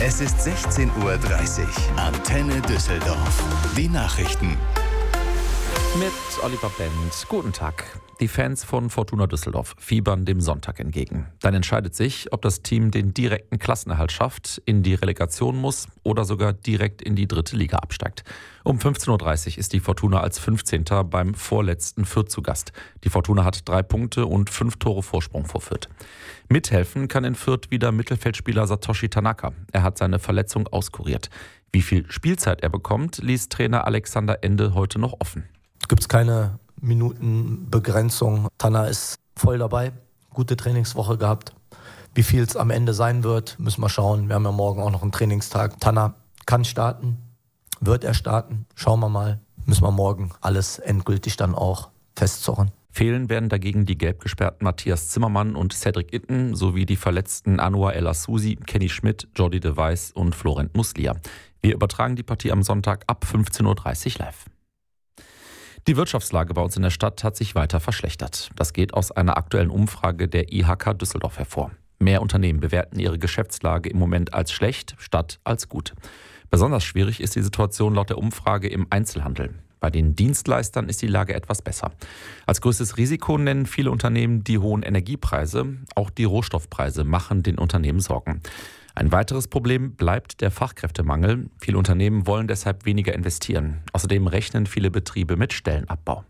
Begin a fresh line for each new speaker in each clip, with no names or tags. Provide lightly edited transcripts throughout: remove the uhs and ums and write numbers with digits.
Es ist 16:30 Uhr. Antenne Düsseldorf. Die Nachrichten.
Mit Oliver Bent. Guten Tag. Die Fans von Fortuna Düsseldorf fiebern dem Sonntag entgegen. Dann entscheidet sich, ob das Team den direkten Klassenerhalt schafft, in die Relegation muss oder sogar direkt in die 3. Liga absteigt. Um 15:30 Uhr ist die Fortuna als 15. beim vorletzten Fürth zu Gast. Die Fortuna hat 3 Punkte und 5 Tore Vorsprung vor Fürth. Mithelfen kann in Fürth wieder Mittelfeldspieler Satoshi Tanaka. Er hat seine Verletzung auskuriert. Wie viel Spielzeit er bekommt, ließ Trainer Alexander Ende heute noch offen.
Gibt es keine Minutenbegrenzung. Tana ist voll dabei, gute Trainingswoche gehabt. Wie viel es am Ende sein wird, müssen wir schauen. Wir haben ja morgen auch noch einen Trainingstag. Tana kann starten, wird er starten. Schauen wir mal. Müssen wir morgen alles endgültig dann auch festzurren.
Fehlen werden dagegen die gelb gesperrten Matthias Zimmermann und Cedric Itten sowie die verletzten Anwar El Asouzi, Kenny Schmidt, Jordi de Wijs und Florent Muslia. Wir übertragen die Partie am Sonntag ab 15:30 Uhr live. Die Wirtschaftslage bei uns in der Stadt hat sich weiter verschlechtert. Das geht aus einer aktuellen Umfrage der IHK Düsseldorf hervor. Mehr Unternehmen bewerten ihre Geschäftslage im Moment als schlecht statt als gut. Besonders schwierig ist die Situation laut der Umfrage im Einzelhandel. Bei den Dienstleistern ist die Lage etwas besser. Als größtes Risiko nennen viele Unternehmen die hohen Energiepreise. Auch die Rohstoffpreise machen den Unternehmen Sorgen. Ein weiteres Problem bleibt der Fachkräftemangel. Viele Unternehmen wollen deshalb weniger investieren. Außerdem rechnen viele Betriebe mit Stellenabbau.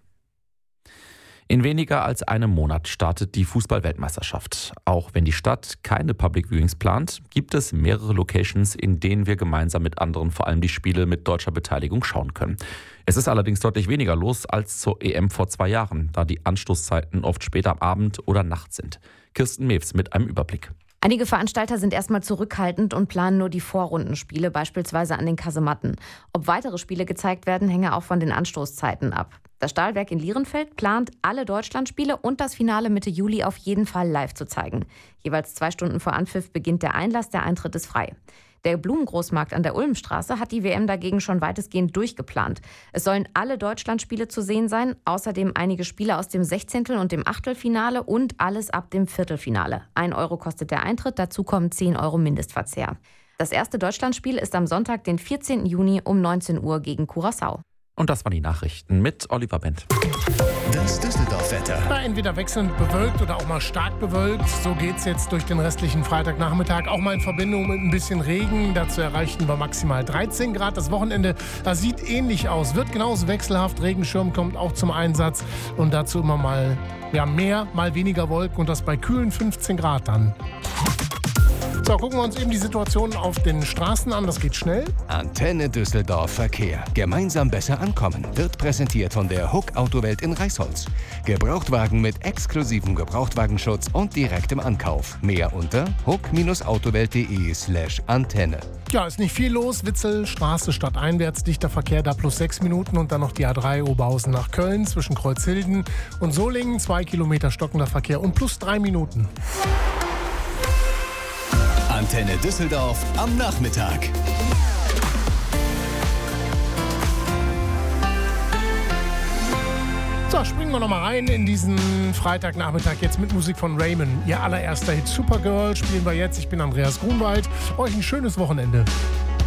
In weniger als einem Monat startet die Fußball-Weltmeisterschaft. Auch wenn die Stadt keine Public Viewings plant, gibt es mehrere Locations, in denen wir gemeinsam mit anderen vor allem die Spiele mit deutscher Beteiligung schauen können. Es ist allerdings deutlich weniger los als zur EM vor 2 Jahren, da die Anstoßzeiten oft spät am Abend oder nachts sind. Kirsten Mewes mit einem Überblick.
Einige Veranstalter sind erstmal zurückhaltend und planen nur die Vorrundenspiele, beispielsweise an den Kasematten. Ob weitere Spiele gezeigt werden, hänge auch von den Anstoßzeiten ab. Das Stahlwerk in Lierenfeld plant, alle Deutschlandspiele und das Finale Mitte Juli auf jeden Fall live zu zeigen. Jeweils 2 Stunden vor Anpfiff beginnt der Einlass, der Eintritt ist frei. Der Blumengroßmarkt an der Ulmstraße hat die WM dagegen schon weitestgehend durchgeplant. Es sollen alle Deutschlandspiele zu sehen sein, außerdem einige Spiele aus dem 16. und dem Achtelfinale und alles ab dem Viertelfinale. 1 Euro kostet der Eintritt, dazu kommen 10 Euro Mindestverzehr. Das erste Deutschlandspiel ist am Sonntag, den 14. Juni um 19 Uhr gegen Curaçao.
Und das waren die Nachrichten mit Oliver Bent.
Das Düsseldorf-Wetter.
Entweder wechselnd bewölkt oder auch mal stark bewölkt. So geht's jetzt durch den restlichen Freitagnachmittag. Auch mal in Verbindung mit ein bisschen Regen. Dazu erreichten wir maximal 13 Grad. Das Wochenende sieht ähnlich aus. Wird genauso wechselhaft. Regenschirm kommt auch zum Einsatz. Und dazu immer mal mehr, mal weniger Wolken. Und das bei kühlen 15 Grad dann. So, gucken wir uns eben die Situation auf den Straßen an. Das geht schnell.
Antenne Düsseldorf Verkehr. Gemeinsam besser ankommen. Wird präsentiert von der Huck Autowelt in Reisholz. Gebrauchtwagen mit exklusivem Gebrauchtwagenschutz und direktem Ankauf. Mehr unter huck-autowelt.de/Antenne.
Ja, ist nicht viel los. Witzel, Straße stadteinwärts, dichter Verkehr, da plus 6 Minuten. Und dann noch die A3 Oberhausen nach Köln zwischen Kreuzhilden und Solingen. 2 Kilometer stockender Verkehr und plus 3 Minuten.
Antenne Düsseldorf am Nachmittag.
So, springen wir nochmal rein in diesen Freitagnachmittag jetzt mit Musik von Raymond. Ihr allererster Hit Supergirl spielen wir jetzt. Ich bin Andreas Grunwald. Euch ein schönes Wochenende.